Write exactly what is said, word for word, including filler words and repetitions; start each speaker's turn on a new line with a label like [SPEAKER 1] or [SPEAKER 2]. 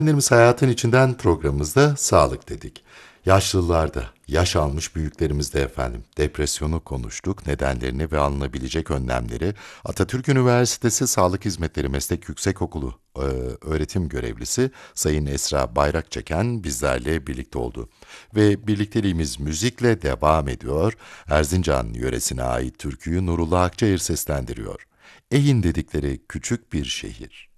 [SPEAKER 1] Kendimiz hayatın içinden programımızda sağlık dedik. Yaşlılarda, yaş almış büyüklerimizde efendim. Depresyonu konuştuk, nedenlerini ve alınabilecek önlemleri. Atatürk Üniversitesi Sağlık Hizmetleri Meslek Yüksekokulu e, öğretim görevlisi Sayın Esra Bayrakçeken bizlerle birlikte oldu. Ve birlikteliğimiz müzikle devam ediyor. Erzincan yöresine ait türküyü Nurullah Akçayır seslendiriyor. Eyin dedikleri küçük bir şehir.